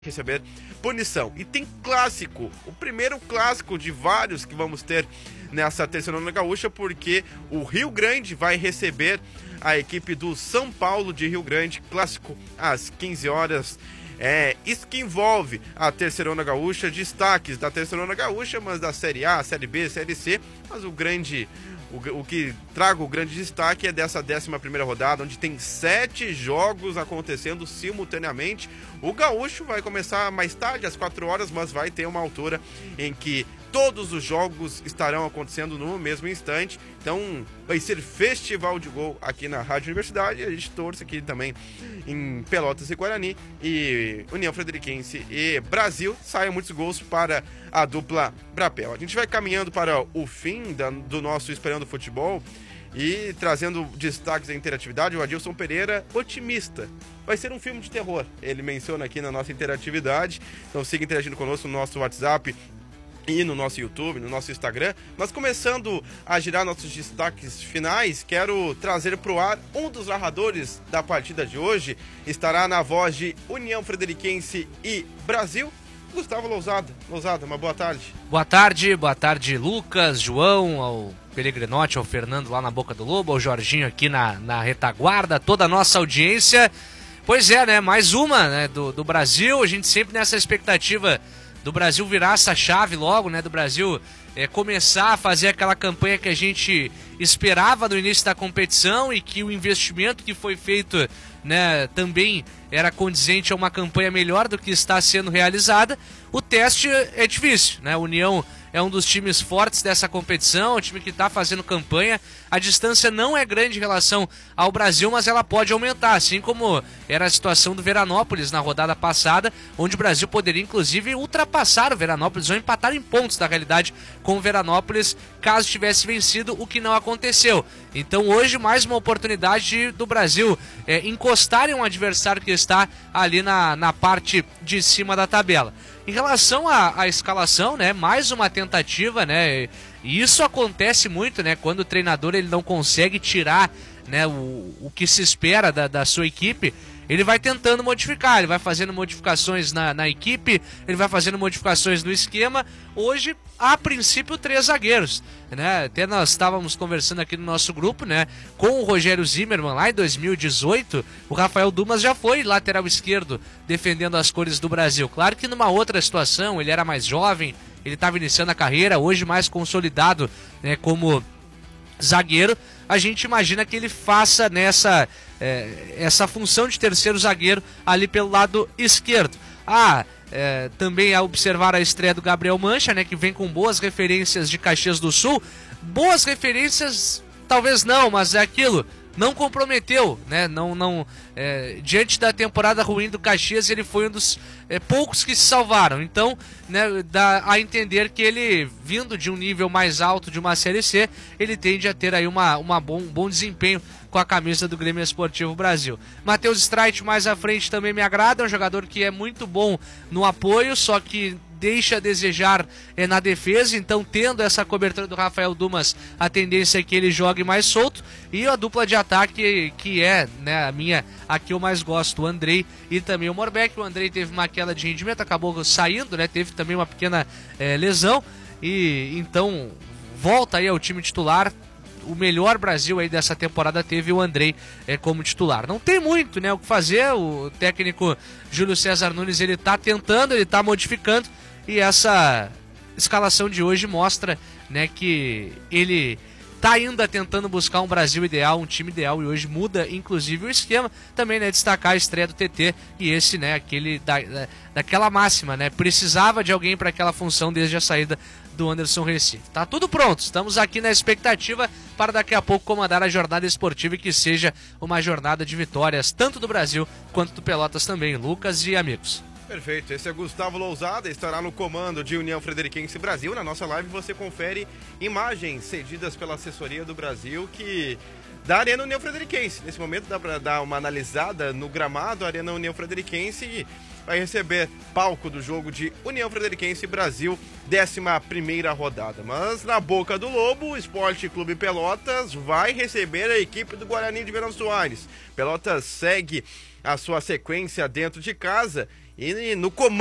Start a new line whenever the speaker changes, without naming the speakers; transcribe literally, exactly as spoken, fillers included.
receber punição. E tem clássico, o primeiro clássico de vários que vamos ter nessa terceirona gaúcha, porque o Rio Grande vai receber a equipe do São Paulo de Rio Grande, clássico às quinze horas. É, isso que envolve a terceirona gaúcha, destaques da terceirona gaúcha, mas da Série A, Série B, Série C, mas o grande... O, o que trago o grande destaque é dessa décima primeira rodada, onde tem sete jogos acontecendo simultaneamente. O gaúcho vai começar mais tarde, às quatro horas, mas vai ter uma altura em que todos os jogos estarão acontecendo no mesmo instante. Então vai ser festival de gol aqui na Rádio Universidade. A gente torce aqui também em Pelotas e Guarani, e União Frederiquense e Brasil. Saiam muitos gols para a dupla Brapel. A gente vai caminhando para o fim da, do nosso Esperando Futebol e trazendo destaques da interatividade. O Adilson Pereira, otimista. Vai ser um filme de terror, ele menciona aqui na nossa interatividade. Então siga interagindo conosco no nosso WhatsApp e no nosso YouTube, no nosso Instagram. Mas começando a girar nossos destaques finais, quero trazer para o ar um dos narradores da partida de hoje. Estará na voz de União Frederiquense e Brasil, Gustavo Lousada. Lousada, uma boa tarde.
Boa tarde, boa tarde, Lucas, João, ao Peregrinote, ao Fernando lá na Boca do Lobo, ao Jorginho aqui na, na retaguarda, toda a nossa audiência. Pois é, né, mais uma, né, do, do Brasil, a gente sempre nessa expectativa do Brasil virar essa chave logo, né, do Brasil é, começar a fazer aquela campanha que a gente esperava no início da competição e que o investimento que foi feito, né, também era condizente a uma campanha melhor do que está sendo realizada. O teste é difícil, né, a União é um dos times fortes dessa competição, um time que está fazendo campanha. A distância não é grande em relação ao Brasil, mas ela pode aumentar, assim como era a situação do Veranópolis na rodada passada, onde o Brasil poderia inclusive ultrapassar o Veranópolis ou empatar em pontos, na realidade, com o Veranópolis, caso tivesse vencido, o que não aconteceu. Então hoje mais uma oportunidade do Brasil é, encostar em um adversário que está ali na, na parte de cima da tabela. Em relação à, à escalação, né, mais uma tentativa, né, e isso acontece muito, né, quando o treinador ele não consegue tirar, né, o, o que se espera da, da sua equipe. Ele vai tentando modificar, ele vai fazendo modificações na, na equipe, ele vai fazendo modificações no esquema. Hoje, a princípio, três zagueiros, né? Até nós estávamos conversando aqui no nosso grupo, né? Com o Rogério Zimmermann lá em dois mil e dezoito, o Rafael Dumas já foi lateral esquerdo defendendo as cores do Brasil. Claro que numa outra situação, ele era mais jovem, ele estava iniciando a carreira, hoje mais consolidado, né, como zagueiro. A gente imagina que ele faça nessa é, essa função de terceiro zagueiro ali pelo lado esquerdo. Ah, é, também a observar a estreia do Gabriel Mancha, né, que vem com boas referências de Caxias do Sul. Boas referências, talvez não, mas é aquilo, não comprometeu, né? Não, não, é, diante da temporada ruim do Caxias, ele foi um dos é, poucos que se salvaram. Então, né, dá a entender que ele, vindo de um nível mais alto de uma Série C, ele tende a ter aí uma, uma bom, um bom desempenho com a camisa do Grêmio Esportivo Brasil. Matheus Streit mais à frente também me agrada, é um jogador que é muito bom no apoio, só que deixa a desejar é, na defesa. Então, tendo essa cobertura do Rafael Dumas, a tendência é que ele jogue mais solto. E a dupla de ataque, que é, né, a minha, a que eu mais gosto, o Andrei e também o Morbeck. O Andrei teve uma queda de rendimento, acabou saindo, né, teve também uma pequena é, lesão, e então volta aí ao time titular. O melhor Brasil aí dessa temporada teve o Andrei é, como titular. Não tem muito, né, o que fazer. O técnico Júlio César Nunes, ele tá tentando, ele tá modificando, e essa escalação de hoje mostra, né, que ele tá ainda tentando buscar um Brasil ideal, um time ideal, e hoje muda inclusive o esquema. Também, né, destacar a estreia do T T, e esse, né, aquele da, da, daquela máxima, né, precisava de alguém para aquela função desde a saída do Anderson Recife. Tá tudo pronto, estamos aqui na expectativa para daqui a pouco comandar a jornada esportiva e que seja uma jornada de vitórias, tanto do Brasil quanto do Pelotas também, Lucas e amigos.
Perfeito, esse é Gustavo Lousada, estará no comando de União Frederiquense Brasil. Na nossa live você confere imagens cedidas pela assessoria do Brasil, que da Arena União Frederiquense. Nesse momento dá para dar uma analisada no gramado. A Arena União Frederiquense vai receber palco do jogo de União Frederiquense Brasil, décima primeira rodada. Mas na Boca do Lobo, o Esporte Clube Pelotas vai receber a equipe do Guarani de Verão Soares. Pelotas segue a sua sequência dentro de casa E no comando